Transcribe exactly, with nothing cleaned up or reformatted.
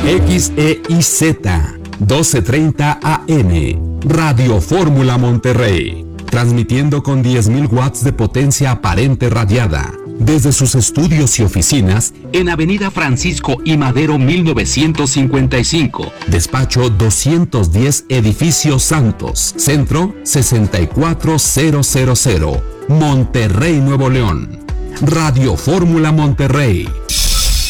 X E I Z doce treinta A M, Radio Fórmula Monterrey, transmitiendo con diez mil watts de potencia aparente radiada, desde sus estudios y oficinas en Avenida Francisco I. Madero mil novecientos cincuenta y cinco, despacho doscientos diez, Edificio Santos, Centro sesenta y cuatro mil, Monterrey, Nuevo León. Radio Fórmula Monterrey,